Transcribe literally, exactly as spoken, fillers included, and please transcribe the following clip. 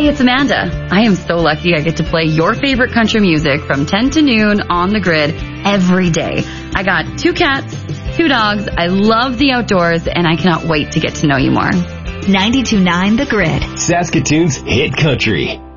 Hey, it's Amanda. I am so lucky I get to play your favorite country music from ten to noon on the grid every day. I got two cats, two dogs. I love the outdoors, and I cannot wait to get to know you more. ninety-two point nine The Grid. Saskatoon's hit country.